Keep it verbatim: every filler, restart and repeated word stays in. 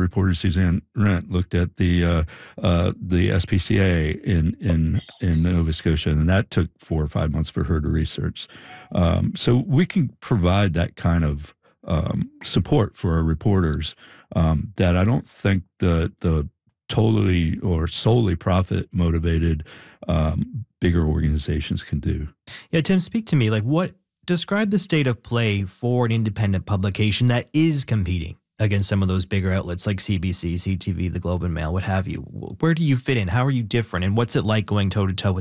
reporter Suzanne Rent looked at the uh, uh, the S P C A in in in Nova Scotia, and that took four or five months for her to research. Um, so we can provide that kind of um, support for our reporters um, that I don't think the the totally or solely profit motivated um, bigger organizations can do. Yeah, Tim, speak to me. Like, what describe the state of play for an independent publication that is competing against some of those bigger outlets like C B C, C T V, the Globe and Mail, what have you? Where do you fit in? How are you different? And what's it like going toe to toe with